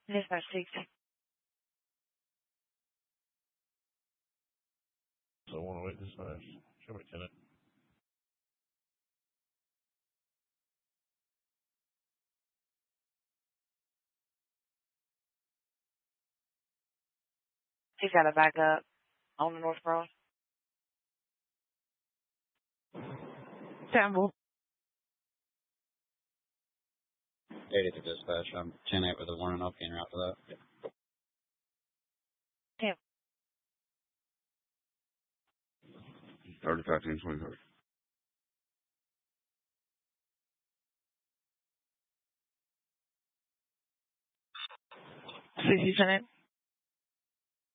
Dispatch 60. So I want to wait dispatch. Show me, Tenant. He's got to back up on the North Cross. Campbell. 80 to dispatch. I'm 10-8 with a warning. I'll can route for that. Tim. 35, 10, 23. CC Tenant.